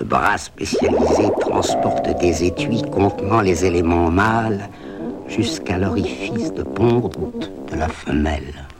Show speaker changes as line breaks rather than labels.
Le bras spécialisé transporte des étuis contenant les éléments mâles jusqu'à l'orifice de ponte de la femelle.